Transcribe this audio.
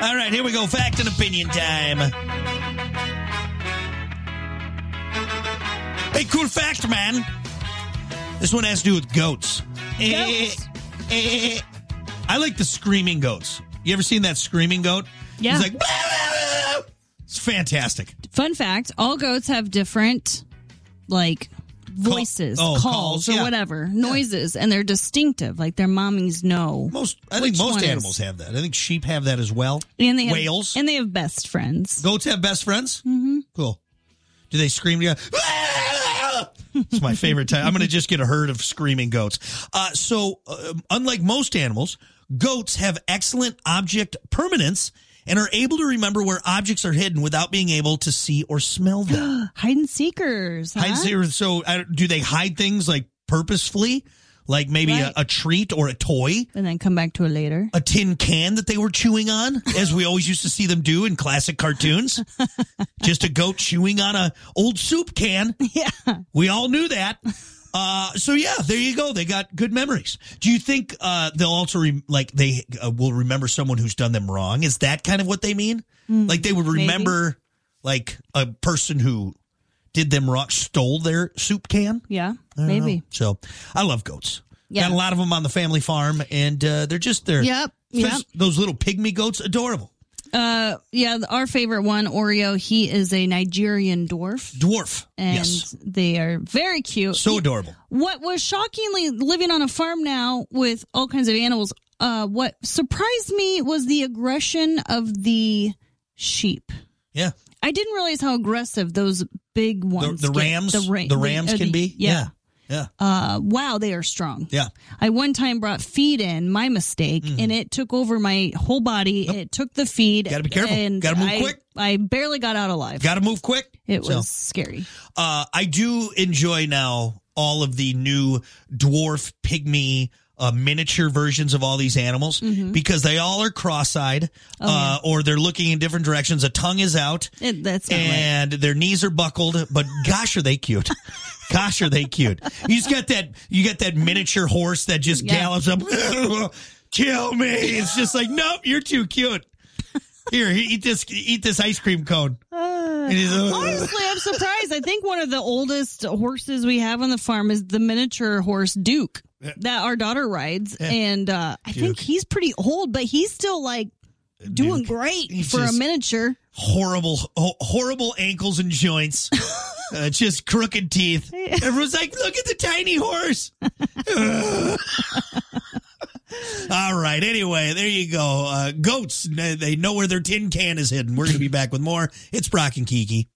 All right, here we go. Fact and opinion time. Hey, cool fact, man. This one has to do with goats. Goats. I like the screaming goats. You ever seen that screaming goat? Yeah. It's like, blah, blah, blah. It's fantastic. Fun fact, all goats have different, like, voices, calls, or yeah. whatever, noises, and they're distinctive. Like, their mommies know. I think most animals have that. I think sheep have that as well. And they have, whales. And they have best friends. Goats have best friends? Mm-hmm. Cool. Do they scream together? It's my favorite time. I'm going to just get a herd of screaming goats. So, unlike most animals, goats have excellent object permanence and are able to remember where objects are hidden without being able to see or smell them. Hide and seekers. Huh? So, do they hide things like purposefully? Like maybe a treat or a toy? And then come back to it later. A tin can that they were chewing on, as we always used to see them do in classic cartoons. Just a goat chewing on a old soup can. Yeah. We all knew that. So yeah, there you go. They got good memories. Do you think they'll also they will remember someone who's done them wrong? Is that kind of what they mean? Like they would remember like a person who did them wrong, stole their soup can? Yeah, maybe. Know. So I love goats. Yeah. Got a lot of them on the family farm, and they're just there. Yep. Those little pygmy goats, adorable. Yeah, our favorite one, Oreo, he is a Nigerian dwarf. And yes. They are very cute. So adorable. What was shockingly, living on a farm now with all kinds of animals, what surprised me was the aggression of the sheep. Yeah. I didn't realize how aggressive those big ones the rams can be. Yeah. Yeah. Wow, they are strong. Yeah. I one time brought feed in, my mistake, and it took over my whole body. Nope. It took the feed. Got to be careful. Got to move quick. I barely got out alive. Got to move quick. It was scary. I do enjoy now all of the new dwarf, pygmy, miniature versions of all these animals because they all are cross-eyed or they're looking in different directions. A tongue is out. That's not and their knees are buckled, but gosh, are they cute. Gosh, are they cute. You got that miniature horse that just gallops up. Kill me. It's just like, nope, you're too cute. Here, eat this ice cream cone. Honestly, I'm surprised. I think one of the oldest horses we have on the farm is the miniature horse Duke that our daughter rides. Yeah. And I think he's pretty old, but he's still like doing great for a miniature. Horrible ankles and joints. Just crooked teeth. Everyone's like, look at the tiny horse. All right. Anyway, there you go. Goats, they know where their tin can is hidden. We're going to be back with more. It's Brock and Kiki.